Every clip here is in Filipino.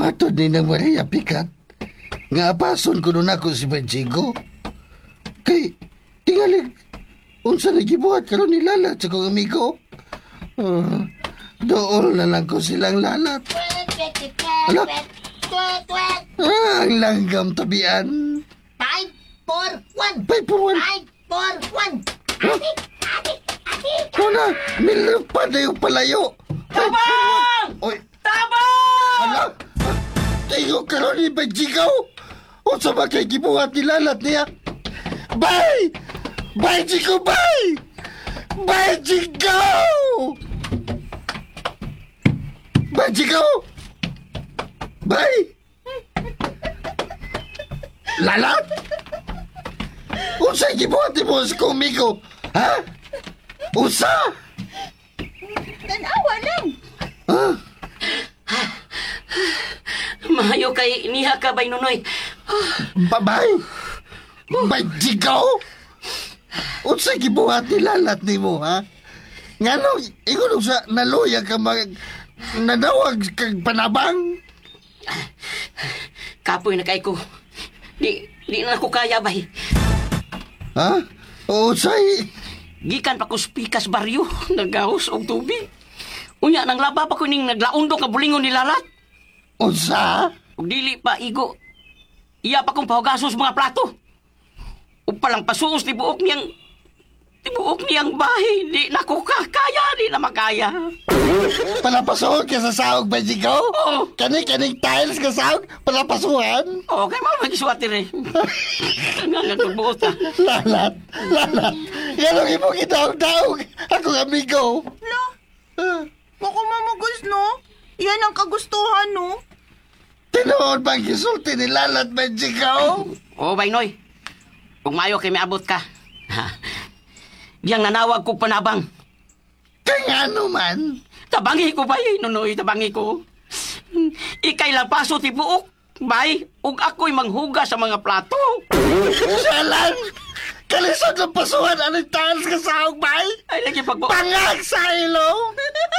Matod ni ng Maria Pikat. Nga apason ko nun ako si Benjigo. Kay, tingalig, unsa nagibuhat karon ni Lalat sa kong amigo. Doon na lang ko silang lalat. Ala? Ang langgam tabian. 5-4-1. 5-4-1. 5-4-1. Una, nilipad na yung palayo. Tabang! Oy, Tabang! ala? Tayo karon ni Benjigo. O sa bagay gibuhat ni Lalat niya. Bye! Bye, Chico! Bye! Bye, Chico! Bye, Chico! Bye! Lalat? Unsa'y gibuhat mo sa kumigo? Ha? Usa? Tanawa lang. Ha? Mahayo kay niya ka, Bay Nunoy. Bye-bye! Bye, Chico! Unsa'y gibuhat ni Lalat ni mo, ha? Nga no, ingon sa naluya ka nanawag kang panabang? Kapoy na kay ko. Di na ako kaya, Bay. Ha? Unsa'y... Gikan pa ko spikas baryo, nagahos og tubig. Unya nang laba pa ko ning naglaundok nga bulingon ni Lalat. Unsa? Ug dili pa igo. Iya pa kong pahugasos mga plato. Ug palang pasuos ni buok niyang bahay. Di na ko kaya, di na makaya. Palapasuhan ka sa sahog ba, Chico? Oo. Kaning tiles ka sahog, palapasuhan? Oo, kay mama magisuwatir eh. Nga nagbuot na. Lalat! Ganong imo kitawag-tawag, akong amigo. No? Baka mamagos, no? Yan ang kagustuhan, no? Tinoon bang gisulti ni Lalat ba, Chico? Oo, Baynoy. Kung mayo kay may abot ka. Diyang nanawag ko panabang. Kaya ano man? Tabangi ko, Bay. Nunoy, tabangi ko. Ikay lang paso ti buok, Bay. Ug ako'y manghuga sa mga plato. Salan! Kalisod ng pasuhan, anong tiles ka sahog, bay? Ay, lagi pagbo... Pangag sa ilong!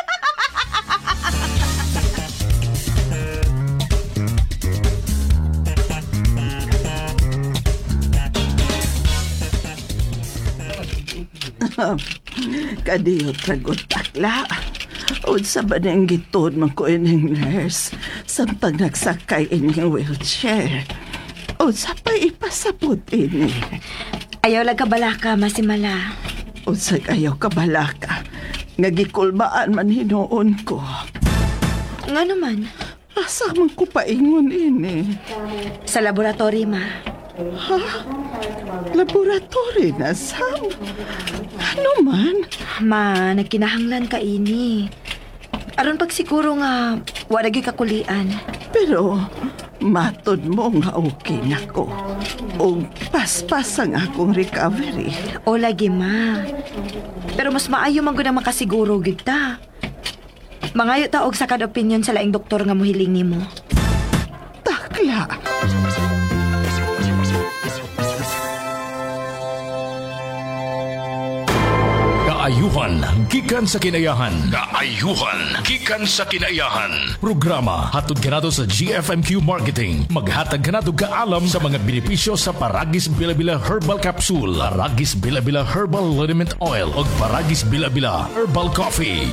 Kadiyot ragot takla. Unsa ba nang gitod man ko ining nurse samtang nagsakay ining wheelchair? Unsa pa ipasabot ini? Ayaw lang kabalaka, Masimala. Unsa ayaw kabalaka? Nga gikulbaan man hinuon ko. Nga naman, Asa man ko paingon ini? sa laboratory, Ma. Ha? Laboratory na, Sam? Ano man? Ma, nagkinahanglan ka ini. Aron pag siguro nga, wala gyud kakulian. Pero matod mo nga okay na ko. O paspas ang akong recovery. O lagi, Ma. Pero mas maayo man gud ang makasiguro gyud ta. Mangayo ta og sakad opinion sa laing doktor nga mohiling nimo. Takla. Kaayuhan gikan sa kinayahan. Kaayuhan gikan sa kinayahan. Programa hatod kanado sa GFMQ Marketing. Maghatag kanado kaalam sa mga benepisyo sa Paragis Bila-Bila Herbal Capsule, Paragis Bila-Bila Herbal Liniment Oil ug Paragis Bila-Bila Herbal Coffee.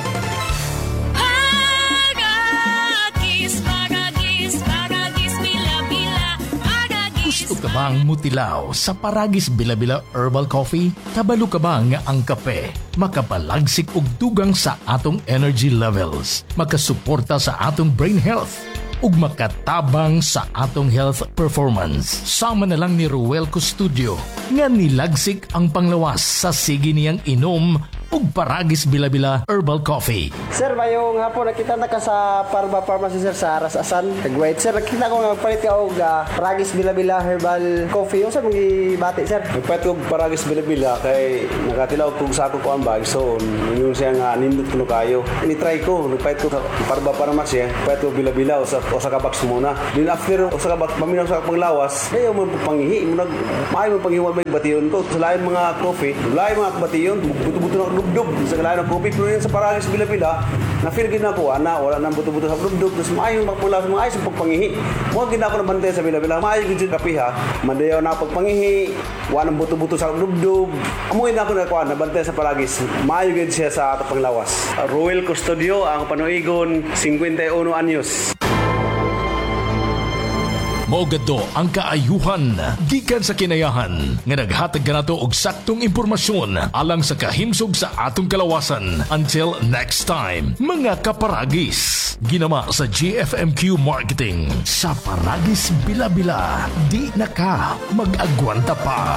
Gusto ka bang mutilaw sa Paragis Bila-Bila Herbal Coffee? Kabalo ka ba nga ang kape makapalagsik og dugang sa atong energy levels, makasuporta sa atong brain health, ug makatabang sa atong health performance? Sama na lang ni Ruel Custodio nga nilagsik ang panglawas sa sige niyang inom ug Paragis Bila-Bila Herbal Coffee. Sir, bayong hapon nakita na ka sa Parba Pharmacy sir sa Rasasan. Nag-wait sir, nakita ko nga palit ka og Paragis Bila-Bila Herbal Coffee. Yung sir, mga bati sir. Nagpahit ko Paragis Bila-Bila kay nakatilaw kong sako ko ang bag. So, yun siya nga nindot ko kayo. Ini-try ko, nagpahit ko sa Parba Pharmacy. Nagpahit ko Bila-Bila o sa kabox muna. Then after o sa kabox, paminaw sa panglawas, ayaw mo pangihi. Maayo mo panghiwal may batiyon ko. Sa lain mga coffee, lain mga batiyon, buto-buto na dubdub sa kalahin ng kopi. Pero yun sa Paragis Bila-Bila, na-feel ginako, wala nang buto-buto sa dubdub. Tapos maayong magpula sa mga ayos ang pagpangihi. Mga ginako na bantay sa Bila-Bila, maayong gid kapi ha. Mandayaw na pagpangihi, wala nang buto-buto sa dubdub. Amoy na ako na bantay sa Paragis. Maayong gid siya sa atong panglawas. Royal Custodio, ang panuigon, 51 anyos. Maugado ang kaayuhan gikan sa kinayahan nga naghatag kanato og saktong impormasyon alang sa kahimsog sa atong kalawasan. Until next time, mga kaparagis, ginama sa GFMQ Marketing sa Paragis Bila-Bila, di na ka mag-agwanta pa.